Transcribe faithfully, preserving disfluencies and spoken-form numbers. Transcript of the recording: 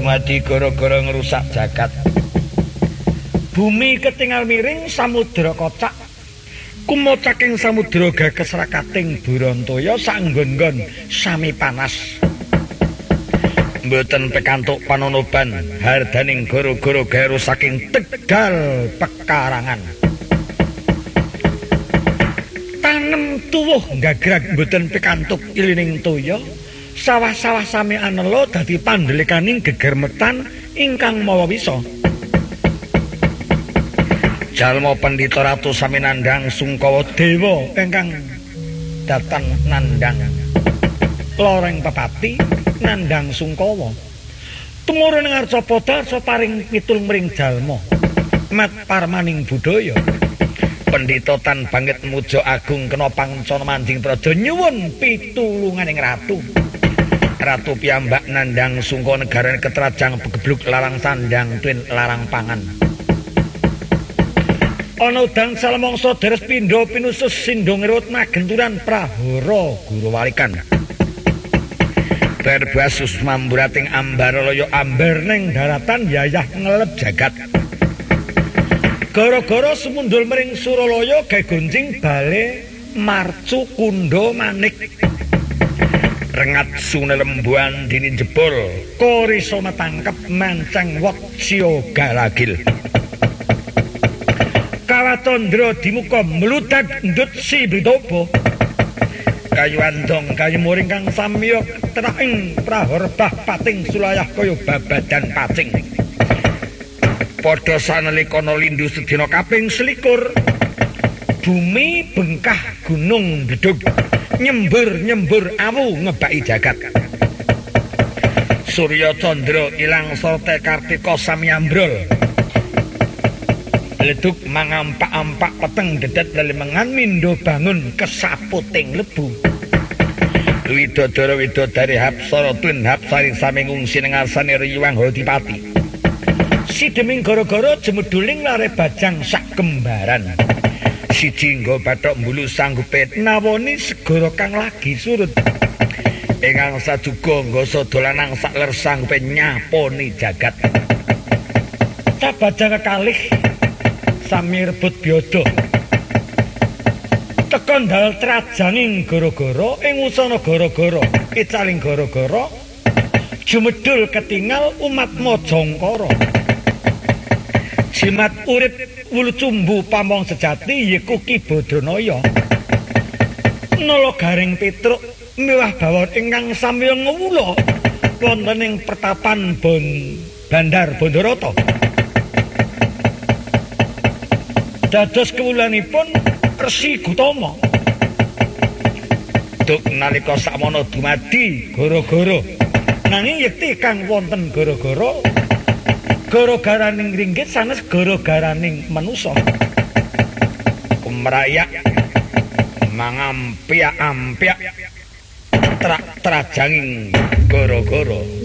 dumadi gara-gara ngrusak jagat. Bumi ketingal miring samudra kocak. Kumocaking samudra gages rakating Burantaya sanggon-nggon sami panas. Mboten pikantuk panonoban hardaning gara-gara gawe saking Tegal Pekarangan. Tanem tuwuh gagrag mboten pikantuk ilining toya. Sawah-sawah sami anela dadi pandhelikaning gegermetan ingkang mawa wisa. Jalma Pandhita Ratu sami nandhang Sungkawa dewa ingkang datan nandhang loreng pepati nandhang Sungkawa. Tumurun ing Arcapada arsa paring pitul mring jalma mat parmaning budaya. Pendhita Tan Bangit Muja Agung kena pancana Manjing Praja nyuwun pitulunganing ratu. Ratu piyambak nandhang Sungkawa negarane ketrajang begebluk larang sandhang twin larang pangan. Ana udang salamangsa deres pindha pinusus sindha ngerut magenturan prahara Guruwalikan. Berbasus mamburating ambaralaya ambar ning daratan yayah ngeleb jagat. Gara-gara sumundul mring Suralaya gegonjing bale marcu kundha manik. Rengat sune lembuan dini jebol korisa matangkep mancang wot sia galagil. Kawatandra dimuka mludak ndut si Bridaba. Kayu andong kayu muring kang samya traing prahorbah pating sulayah kaya babadan pacing. Padha sanalika lindhu sedina kaping selikur. Bumi bengkah gunung ndedhug nyembur-nyembur awu ngebaki jagat. Surya Candra ilang sarta Kartika sami ambrol. Leduk mangampak-ampak peteng dedet lelemengan mindo bangun kesaputing lebu. Widodara widodari Hapsara twin Hapsari sami ngungsi ning ngarsane Riwang Hadipati. Sideming gara-gara jemeduling lare bajang sak kembaran. Siji nggo bathok mbulu sanggupe nawoni segara kang lagi surut. Ingkang sajuga nggoso dolanang sak ler sanggupe nyaponi jagat. Sabajang kalih sami rebut biyada. Tekan dal trajanging gara-gara ing usana gara-gara icaling gara-gara jumedul ketingal umat Majangkara. Jimat urip wulucumbu pamong sejati yiku Ki Badranaya. Nala garing Petruk miwah bawon ingkang samya ngewula wonten ing pertapan Bon Bandar Bandarata. Dados kewulanipun Resi Gutama. Duk nalika sakmono dumadi gara-gara nanging yekti kang wonten gara-gara gara-garaning ringgit sanes gara-garaning manusa. Kumrayak mangampiak-ampiak trak trajanging gara-gara.